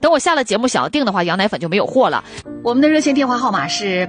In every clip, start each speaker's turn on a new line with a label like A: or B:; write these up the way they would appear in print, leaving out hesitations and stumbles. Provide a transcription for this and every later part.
A: 等我下了节目想要订的话，羊奶粉就没有货了。
B: 我们的热线电话号码是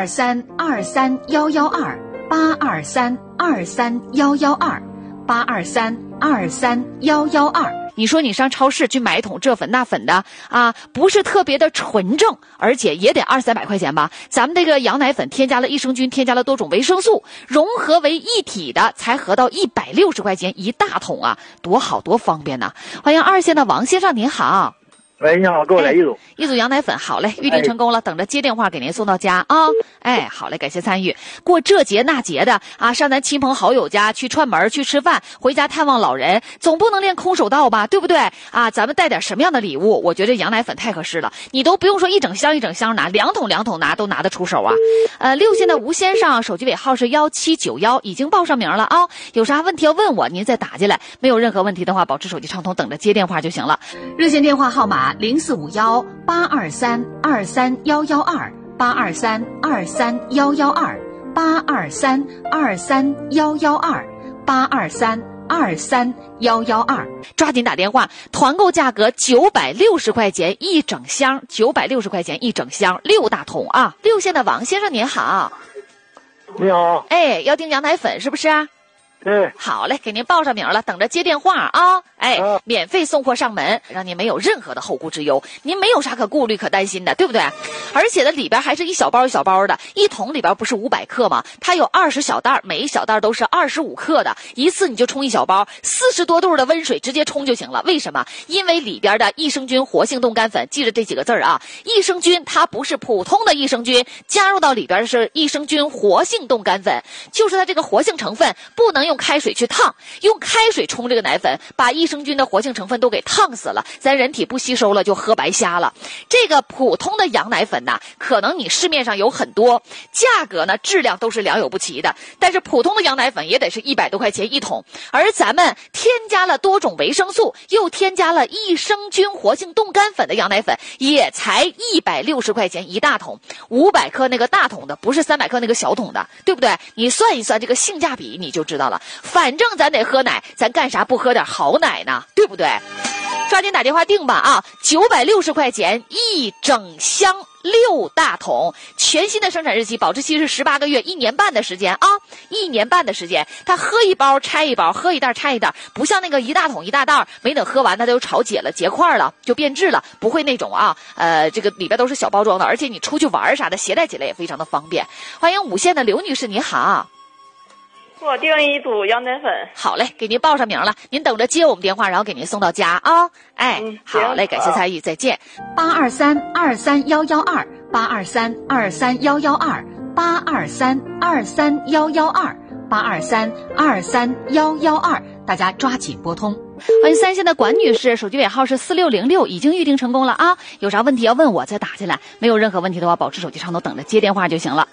B: 823-232-823-112，823-23112。
A: 你说你上超市去买一桶这粉那粉的啊，不是特别的纯正，而且也得200-300块钱吧。咱们这个羊奶粉添加了益生菌，添加了多种维生素，融合为一体的，才合到160块钱一大桶啊，多好多方便呐！欢迎2线的王先生，您好。
C: 喂，你好，给我来一组。
A: 一组羊奶粉，好嘞，预定成功了，等着接电话给您送到家啊。好嘞，感谢参与。过这节那节的啊，上咱亲朋好友家去串门去吃饭，回家探望老人，总不能练空手道吧，对不对啊？咱们带点什么样的礼物？我觉得羊奶粉太合适了，你都不用说一整箱一整箱拿，2桶2桶拿都拿得出手啊。6线的吴先生，手机尾号是1791，已经报上名了啊。有啥问题要问我，您再打进来。没有任何问题的话，保持手机畅通，等着接电话就行了。
B: 热线电话号码 0451-823-23112，823-23112，823-23112，823-23112。
A: 抓紧打电话，团购价格960块钱一整箱，960块钱一整箱，6大桶啊。6线的王先生您好。
C: 你好。
A: 要订羊奶粉是不是啊？
C: 对，
A: 好嘞，给您报上名了，等着接电话啊！免费送货上门，让您没有任何的后顾之忧，您没有啥可顾虑可担心的，对不对？而且呢，里边还是一小包一小包的，一桶里边不是500克吗？它有20小袋，每一小袋都是25克的，一次你就冲一小包，40多度的温水直接冲就行了。为什么？因为里边的益生菌活性冻干粉，记着这几个字啊，益生菌它不是普通的益生菌，加入到里边是益生菌活性冻干粉，就是它这个活性成分不能用开水去烫，用开水冲这个奶粉，把益生菌的活性成分都给烫死了，咱人体不吸收了，就喝白瞎了。这个普通的羊奶粉呢，可能你市面上有很多，价格呢质量都是良莠不齐的，但是普通的羊奶粉也得是100多块钱一桶，而咱们添加了多种维生素，又添加了益生菌活性冻干粉的羊奶粉，也才160块钱一大桶，500克那个大桶的，不是300克那个小桶的，对不对？你算一算这个性价比你就知道了。反正咱得喝奶，咱干啥不喝点好奶呢？对不对？抓紧打电话订吧啊！960块钱一整箱6大桶，全新的生产日期，保质期是18个月，1年半的时间啊，1年半的时间。它喝一包拆一包，喝一袋拆一袋，不像那个一大桶一大袋，没等喝完它就炒解了结块了，就变质了，不会那种啊。这个里边都是小包装的，而且你出去玩啥的，携带起来也非常的方便。欢迎5线的刘女士，您好。
D: 我订一组羊奶粉。
A: 好嘞，给您报上名了，您等着接我们电话，然后给您送到家啊。好嘞，感谢参与，再见。
B: 823-23112，823-23112，823-23112，823-23112，大家抓紧拨通。
A: 欢迎3线的管女士，手机尾号是4606，已经预定成功了啊。有啥问题要问我再打进来，没有任何问题的话，保持手机畅通，等着接电话就行了。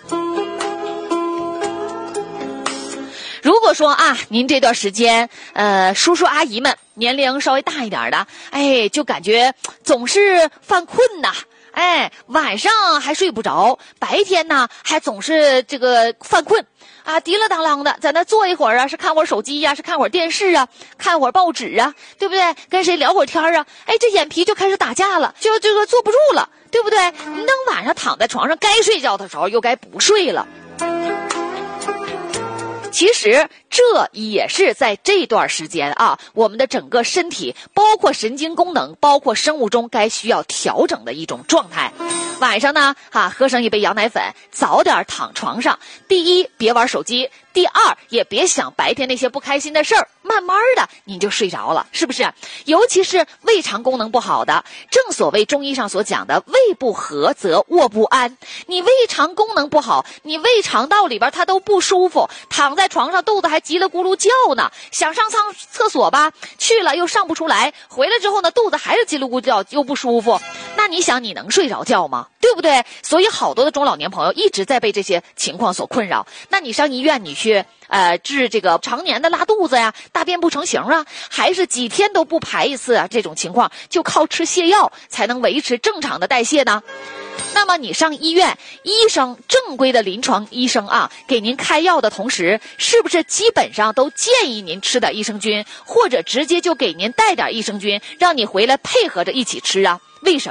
A: 如果说啊，您这段时间，叔叔阿姨们年龄稍微大一点的，就感觉总是犯困呐，晚上还睡不着，白天呢还总是这个犯困啊，提了当啷的在那坐一会儿啊，是看会儿手机呀，是看会儿电视啊，看会儿报纸啊，对不对？跟谁聊会儿天啊，这眼皮就开始打架了，就这个坐不住了，对不对？你等晚上躺在床上该睡觉的时候又该不睡了。其实这也是在这段时间啊，我们的整个身体，包括神经功能，包括生物钟该需要调整的一种状态。晚上呢，喝上一杯羊奶粉，早点躺床上。第一，别玩手机；第二，也别想白天那些不开心的事儿，慢慢的你就睡着了，是不是？尤其是胃肠功能不好的，正所谓中医上所讲的胃不和则卧不安。你胃肠功能不好，你胃肠道里边它都不舒服，躺在床上肚子还叽里咕噜叫呢，想上厕所吧，去了又上不出来，回来之后呢肚子还是叽里咕噜叫，又不舒服，那你想你能睡着觉吗？对不对？所以好多的中老年朋友一直在被这些情况所困扰。那你上医院你去治这个常年的拉肚子呀，大便不成形啊，还是几天都不排一次啊，这种情况就靠吃泻药才能维持正常的代谢呢？那么你上医院，医生正规的临床医生啊，给您开药的同时，是不是基本上都建议您吃点益生菌，或者直接就给您带点益生菌，让你回来配合着一起吃啊？为什